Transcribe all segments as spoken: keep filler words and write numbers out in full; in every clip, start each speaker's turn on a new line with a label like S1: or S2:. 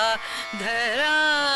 S1: धरा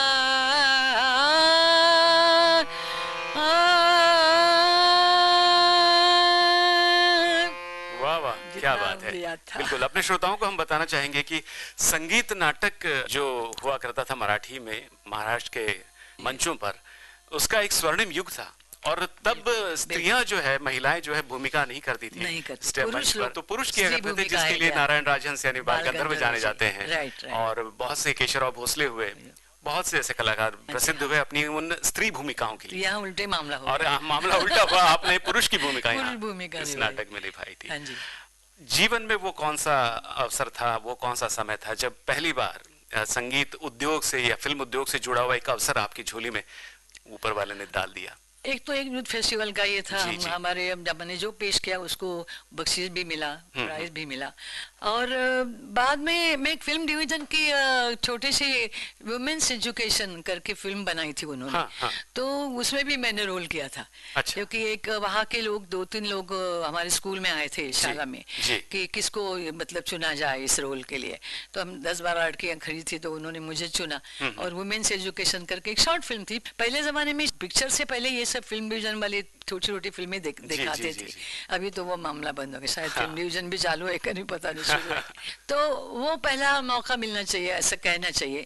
S2: वाह वाह, क्या बात है। बिल्कुल, अपने श्रोताओं को हम बताना चाहेंगे कि संगीत नाटक जो हुआ करता था मराठी में महाराष्ट्र के मंचों पर, उसका एक स्वर्णिम युग था और तब स्त्रियां जो है, महिलाएं जो है भूमिका नहीं करती थी
S1: नहीं करती,
S2: स्टेज मंच पर, तो पुरुष किया करते थे, जिसके लिए नारायण राजहंस यानी बाल गंधर्व जाने जाते हैं।
S1: Right, right.
S2: और बहुत से केशवराव भोसले हुए, बहुत से ऐसे कलाकार प्रसिद्ध हुए अपनी उन स्त्री भूमिकाओं के लिए।
S1: यहाँ उल्टे मामला हुआ
S2: और मामला उल्टा हुआ, आपने पुरुष की भूमिका यहाँ
S1: भूमिका
S2: इस नाटक में निभाई थी।
S1: हाँ जी।
S2: जीवन में वो कौन सा अवसर था, वो कौन सा समय था जब पहली बार संगीत उद्योग से या फिल्म उद्योग से जुड़ा हुआ एक अवसर आपकी झोली में ऊपर वाले ने डाल दिया?
S1: एक तो एक यूथ फेस्टिवल का ये था,
S2: जी,
S1: हम,
S2: जी।
S1: हमारे जब मैंने जो पेश किया उसको बख्शीश भी मिला, प्राइज भी मिला। और बाद में मैं एक फिल्म डिवीजन की छोटे से वुमेन्स एजुकेशन करके फिल्म बनाई थी उन्होंने।
S2: हाँ, हाँ।
S1: तो उसमें भी मैंने रोल किया था।
S2: अच्छा।
S1: क्योंकि एक वहाँ के लोग, दो तीन लोग हमारे स्कूल में आए थे शाला में
S2: जी।
S1: कि किसको मतलब चुना जाए इस रोल के लिए। तो हम दस बारह लड़कियां खड़ी थी, तो उन्होंने मुझे चुना और वुमेन्स एजुकेशन करके एक शॉर्ट फिल्म थी। पहले जमाने में पिक्चर से पहले ये सब फिल्म डिवीजन वाली छोटी छोटी फिल्में देख, दिखाते
S2: जी, जी,
S1: थे।
S2: जी।
S1: अभी तो वो मामला बंद हो गया, शायद
S2: हाँ।
S1: फिल्म डिवीजन भी चालू है, नहीं पता नहीं शुरू है। तो वो पहला मौका मिलना चाहिए, ऐसा कहना चाहिए।